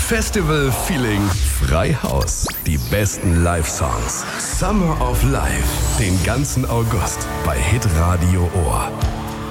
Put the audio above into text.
Festival Feeling Freihaus. Die besten Live-Songs. Summer of Life. Den ganzen August bei Hitradio Ohr.